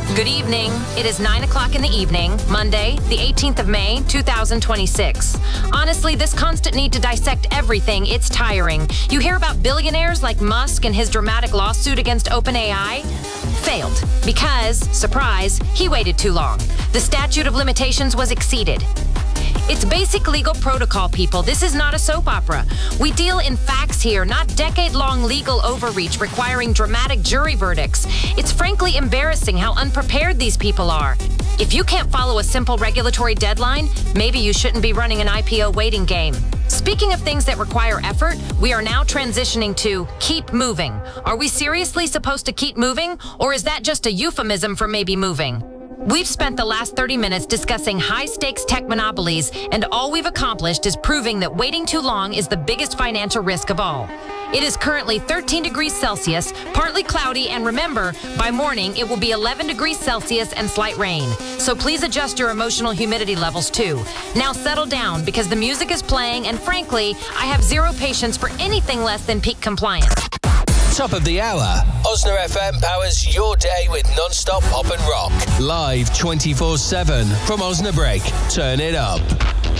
Good evening. It is 9 o'clock in the evening, Monday, the 18th of May, 2026. Honestly, this constant need to dissect everything, it's tiring. You hear about billionaires like Musk and his dramatic lawsuit against OpenAI? Failed. Because, surprise, he waited too long. The statute of limitations was exceeded. It's basic legal protocol, people. This is not a soap opera. We deal in facts here, not decade-long legal overreach requiring dramatic jury verdicts. It's frankly embarrassing how unprepared these people are. If you can't follow a simple regulatory deadline, maybe you shouldn't be running an IPO waiting game. Speaking of things that require effort, we are now transitioning to keep moving. Are we seriously supposed to keep moving, or is that just a euphemism for maybe moving? We've spent the last 30 minutes discussing high-stakes tech monopolies, and all we've accomplished is proving that waiting too long is the biggest financial risk of all. It is currently 13 degrees Celsius, partly cloudy, and remember, by morning it will be 11 degrees Celsius and slight rain. So please adjust your emotional humidity levels too. Now settle down because the music is playing, and frankly, I have zero patience for anything less than peak compliance. Top of the hour. Osna FM powers your day with non-stop pop and rock. Live 24/7 from Osnabrück. Turn it up.